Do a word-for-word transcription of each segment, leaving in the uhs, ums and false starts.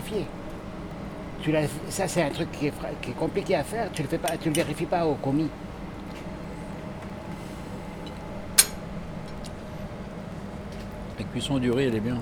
vérifier. Tu l'as, ça, c'est un truc qui est, qui est compliqué à faire. Tu le fais pas, tu le vérifies pas au commis. La cuisson du riz, elle est bien.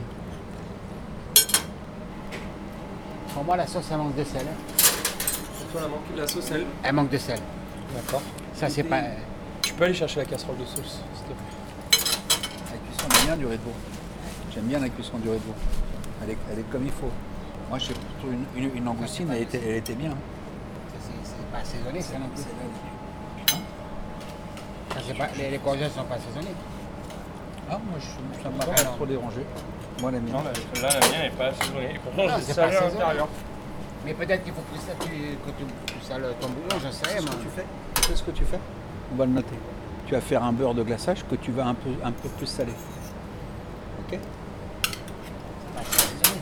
Pour moi, la sauce, elle manque de sel. Pour toi, la, manque, la sauce, elle. Elle manque de sel. D'accord. Ça, c'est pas. Tu peux aller chercher la casserole de sauce, s'il te plaît. La cuisson, elle est bien du riz de veau. J'aime bien la cuisson du riz de veau. Elle est, elle est comme il faut. Moi, je sais plutôt une, une, une langoustine, elle était, elle était bien. Ça, c'est, c'est pas assaisonné, ça non plus. C'est là, Ça, c'est pas, les, les courgettes ne sont pas assaisonnées. ah, moi, je, ça m'a Ah, pas non. trop dérangé. Moi, la mienne. Non, là, là, la mienne n'est pas assaisonnée. Pourtant, Non, j'ai c'est salé pas à assaisonné. l'intérieur. Mais peut-être qu'il faut plus ça, tu, que tu, tu sales ton bouillon, j'en sais rien. C'est ce moi. que tu fais. Tu sais ce que tu fais. On va le noter. Tu vas faire un beurre de glaçage que tu vas un peu, un peu plus salé. Ok. C'est pas assaisonné.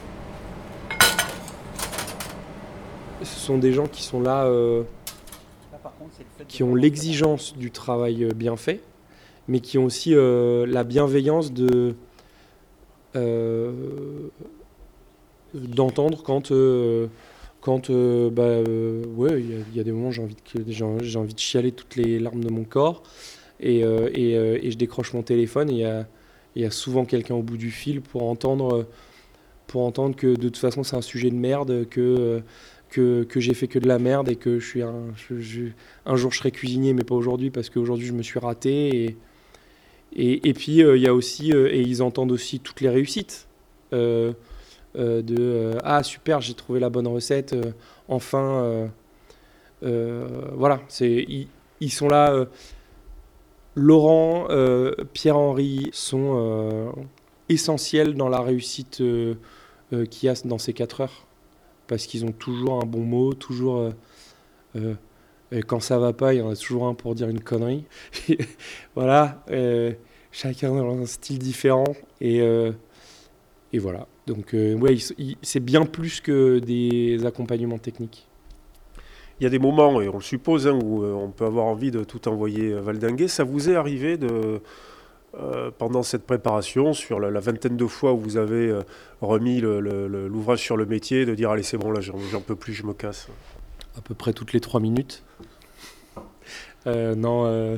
Ce sont des gens qui sont là, euh, Là, par contre, c'est le fait de qui ont faire- l'exigence du travail euh, bien fait, mais qui ont aussi euh, la bienveillance de euh, d'entendre quand euh, quand euh, bah euh, ouais, il y, a- il y a des moments où j'ai envie de j'ai j'ai envie de chialer toutes les larmes de mon corps et euh, et, euh, et je décroche mon téléphone et il y a il y a souvent quelqu'un au bout du fil pour entendre pour entendre que de toute façon c'est un sujet de merde, que euh, que, que j'ai fait que de la merde et que je suis un, je- je- un jour je serai cuisinier mais pas aujourd'hui parce qu'aujourd'hui je me suis raté et, et, et puis euh, il y a aussi euh, et ils entendent aussi toutes les réussites euh, euh, de euh, ah super j'ai trouvé la bonne recette euh, enfin euh, euh, voilà c'est ils, ils sont là euh, Laurent euh, Pierre-Henri sont euh, essentiels dans la réussite euh, euh, qu'il y a dans ces quatre heures parce qu'ils ont toujours un bon mot, toujours euh, euh, et quand ça va pas, il y en a toujours un pour dire une connerie. Voilà, euh, chacun dans un style différent et euh, et voilà. Donc euh, ouais, ils- ils- c'est bien plus que des accompagnements techniques. Il y a des moments, et on le suppose, hein, où euh, on peut avoir envie de tout envoyer euh, valdinguer. Ça vous est arrivé de, euh, pendant cette préparation, sur la, la vingtaine de fois où vous avez euh, remis le- le- le- l'ouvrage sur le métier, de dire allez c'est bon là j'en, j'en peux plus, je me casse. À peu près toutes les trois minutes. Euh, non. euh,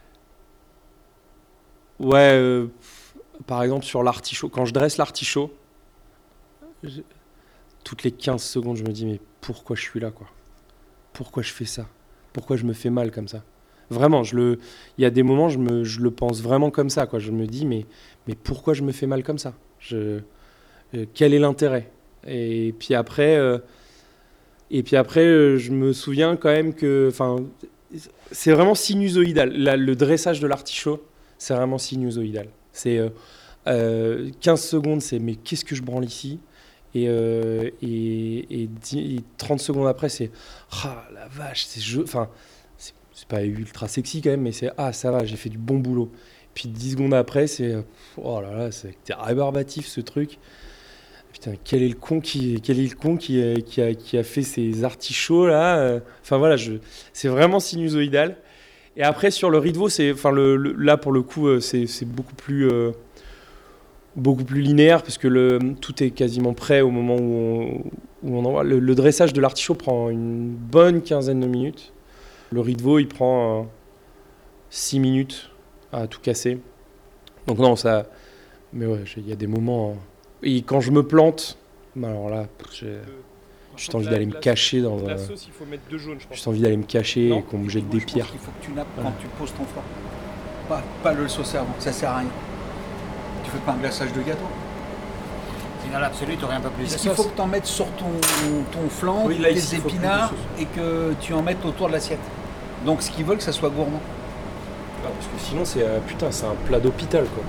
Ouais, euh, par exemple sur l'artichaut, quand je dresse l'artichaut, je- toutes les quinze secondes, je me dis mais pourquoi je suis là quoi? Pourquoi je fais ça? Pourquoi je me fais mal comme ça? Vraiment, je le, il y a des moments, je, me, je le pense vraiment comme ça quoi. Je me dis mais, mais pourquoi je me fais mal comme ça? Je, euh, quel est l'intérêt? Et puis après, euh, et puis après, euh, je me souviens quand même que, enfin, c'est vraiment sinusoïdal. La- le dressage de l'artichaut, c'est vraiment sinusoïdal. C'est euh, euh, quinze secondes, c'est mais qu'est-ce que je branle ici? Et, euh, et, et, dix et trente secondes après, c'est ah la vache, c'est je, enfin, c'est c'est pas ultra sexy quand même, mais c'est ah ça va, j'ai fait du bon boulot. Puis dix secondes après, c'est euh, oh là là, c'est rébarbatif ce truc. Putain, quel est le con qui, quel est le con qui, a- qui, a, qui a fait ces artichauts là euh. Enfin voilà, je, c'est vraiment sinusoïdal. Et après sur le riz de veau, c'est, enfin le, le- là pour le coup, euh, c'est, c'est beaucoup plus, euh, beaucoup plus linéaire parce que le, tout est quasiment prêt au moment où on, où on envoie. Le, le dressage de l'artichaut prend une bonne quinzaine de minutes. Le riz de veau, il prend six minutes à tout casser. Donc non, ça. Mais ouais, il y a des moments. hein. Et quand je me plante, bah alors là, j'ai j'ai envie d'aller me cacher dans La un. sauce, il faut mettre deux jaunes, je pense. J'ai envie d'aller me cacher Non. et qu'on me jette Moi, des je pense pierres. qu'il faut que tu nappes quand tu poses ton flan. Pas, pas le saucer avant, ça sert à rien. Tu fais pas un glaçage de gâteau. Si dans l'absolu, tu aurais un peu plus de Il faut sauce. que tu en mettes sur ton, ton flan, Oui, là, tes ici, il faut plus de épinards, sauce. et que tu en mettes autour de l'assiette. Donc ce qu'ils veulent, que ça soit gourmand. Ah, parce que sinon, c'est euh, putain, c'est un plat d'hôpital quoi.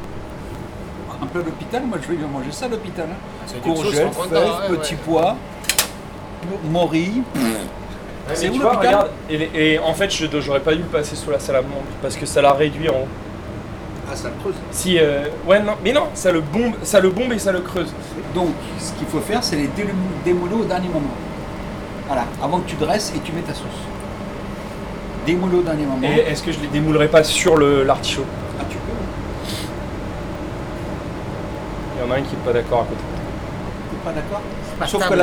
Un peu à l'hôpital, moi je vais bien manger ça à l'hôpital. hein. C'est quelque chose, Courgettes, je suis fèves, content, ouais, petits ouais. pois, morilles. C'est Mais où tu vois, l'hôpital? regarde, et, les- et en fait, je j'aurais pas dû le passer sous la salamandre parce que ça l'a réduit en. Ah, ça le creuse. Si, euh, ouais, non, mais non, ça le bombe, ça le bombe et ça le creuse. Donc ce qu'il faut faire, c'est les délé- démouler au dernier moment. Voilà, avant que tu dresses et tu mets ta sauce. Démouler au dernier moment. Et est-ce que je les démoulerai pas sur le l'artichaut? Ah, tu peux. Il y en a un qui est pas d'accord à côté. T'es pas d'accord? Pas Sauf stable. que